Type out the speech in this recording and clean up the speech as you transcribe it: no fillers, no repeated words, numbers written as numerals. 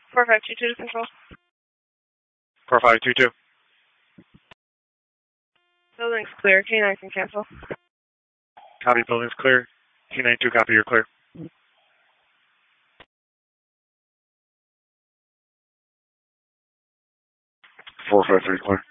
4522 to control. 4522. Building's clear. K9 can cancel. Copy, building's clear. K92, copy, you're clear. 453 clear.